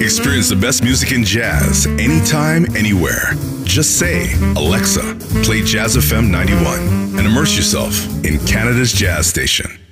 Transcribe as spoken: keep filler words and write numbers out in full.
Experience the best music in jazz anytime, anywhere. Just say, Alexa, play Jazz F M ninety-one and immerse yourself in Canada's jazz station.